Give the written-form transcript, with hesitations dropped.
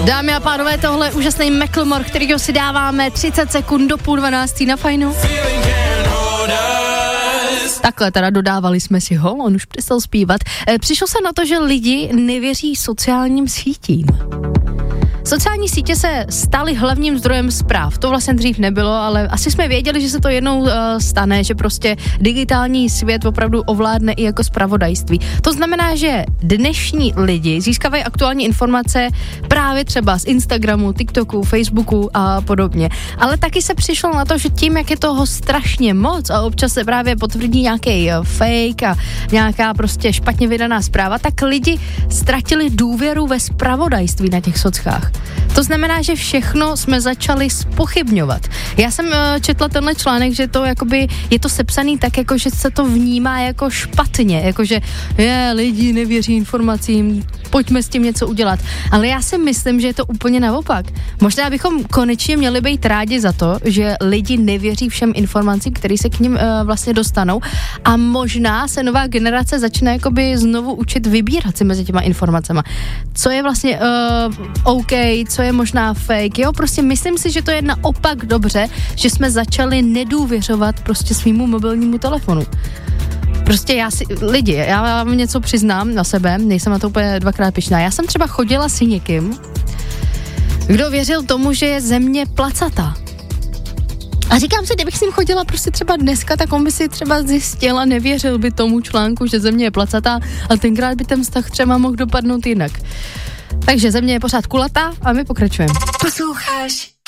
Dámy a pánové, tohle je úžasný Macklemore, kterýho si dáváme 30 sekund do 11:30 na Fajnu. Takhle teda dodávali jsme si ho, on už přestal zpívat. Přišlo se na to, že lidi nevěří sociálním sítím. Sociální sítě se staly hlavním zdrojem zpráv. To vlastně dřív nebylo, ale asi jsme věděli, že se to jednou stane, že prostě digitální svět opravdu ovládne i jako zpravodajství. To znamená, že dnešní lidi získávají aktuální informace právě třeba z Instagramu, TikToku, Facebooku a podobně. Ale taky se přišlo na to, že tím, jak je toho strašně moc a občas se právě potvrdí nějaký fake a nějaká prostě špatně vydaná zpráva, tak lidi ztratili důvěru ve zpravodajství na těch sockách. To znamená, že všechno jsme začali zpochybňovat. Já jsem četla tenhle článek, že to jakoby je to sepsaný tak, jako že se to vnímá jako špatně, jakože lidi nevěří informacím, pojďme s tím něco udělat. Ale já si myslím, že je to úplně naopak. Možná bychom konečně měli být rádi za to, že lidi nevěří všem informacím, které se k nim vlastně dostanou, a možná se nová generace začne jakoby znovu učit vybírat si mezi těma informacema. Co je vlastně OK, co je možná fake, jo, prostě myslím si, že to je naopak dobře, že jsme začali nedůvěřovat prostě svýmu mobilnímu telefonu. Prostě já vám něco přiznám na sebe, nejsem na to úplně dvakrát pyšná. Já jsem třeba chodila si někým, kdo věřil tomu, že je země placatá. A říkám si, kdybych s ním chodila prostě třeba dneska, tak on by si třeba zjistil a nevěřil by tomu článku, že země je placatá, a tenkrát by ten vztah třeba mohl dopadnout jinak. Takže země je pořád kulatá a my pokračujeme. Posloucháš